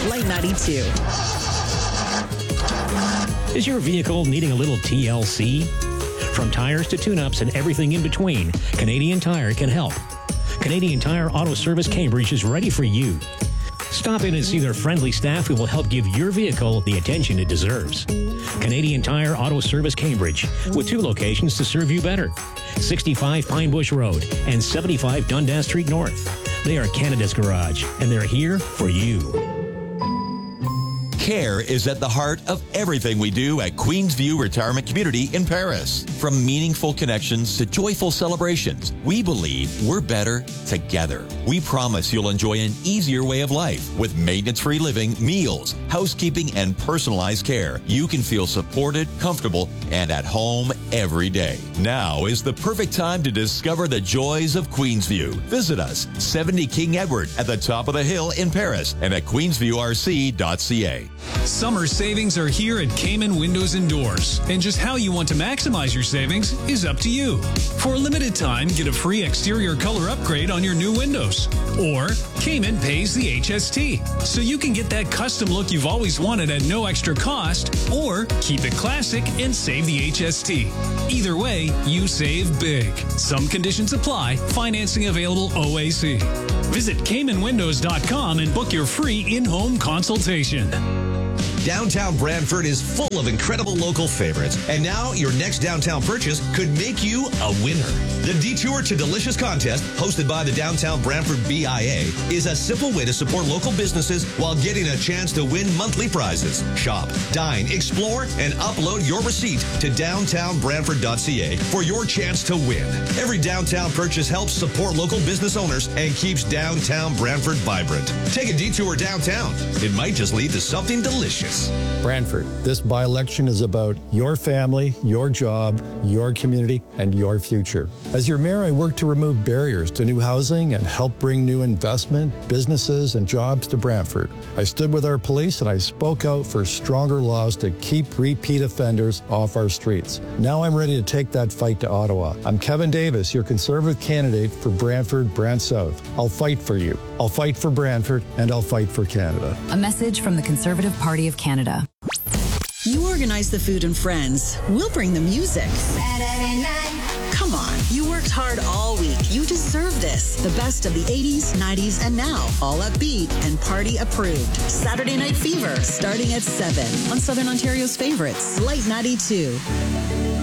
Light 92. Is your vehicle needing a little TLC? From tires to tune-ups and everything in between, Canadian Tire can help. Canadian Tire Auto Service Cambridge is ready for you. Stop in and see their friendly staff who will help give your vehicle the attention it deserves. Canadian Tire Auto Service Cambridge, with 2 locations to serve you better. 65 Pine Bush Road and 75 Dundas Street North. They are Canada's garage, and they're here for you. Care is at the heart of everything we do at Queensview Retirement Community in Paris. From meaningful connections to joyful celebrations, we believe we're better together. We promise you'll enjoy an easier way of life with maintenance-free living, meals, housekeeping, and personalized care. You can feel supported, comfortable, and at home every day. Now is the perfect time to discover the joys of Queensview. Visit us, 70 King Edward, at the top of the hill in Paris, and at queensviewrc.ca. Summer savings are here at Cayman Windows and Doors, and just how you want to maximize your savings is up to you. For a limited time, get a free exterior color upgrade on your new windows. Or Cayman pays the HST, so you can get that custom look you've always wanted at no extra cost, or keep it classic and save the HST. Either way, you save big. Some conditions apply. Financing available OAC. Visit CaymanWindows.com and book your free in-home consultation. Downtown Brantford is full of incredible local favorites, and now your next downtown purchase could make you a winner. The Detour to Delicious contest, hosted by the Downtown Brantford BIA, is a simple way to support local businesses while getting a chance to win monthly prizes. Shop, dine, explore, and upload your receipt to downtownbrantford.ca for your chance to win. Every downtown purchase helps support local business owners and keeps downtown Brantford vibrant. Take a detour downtown. It might just lead to something delicious. Brantford, this by-election is about your family, your job, your community, and your future. As your mayor, I work to remove barriers to new housing and help bring new investment, businesses, and jobs to Brantford. I stood with our police and I spoke out for stronger laws to keep repeat offenders off our streets. Now I'm ready to take that fight to Ottawa. I'm Kevin Davis, your Conservative candidate for Brantford, Brant South. I'll fight for you. I'll fight for Brantford, and I'll fight for Canada. A message from the Conservative Party of Canada. You organize the food and friends. We'll bring the music. Come on, you worked hard all week. You deserve this. The best of the 80s, 90s, and now. All upbeat and party approved. Saturday Night Fever, starting at 7 on Southern Ontario's favorites. Light 92.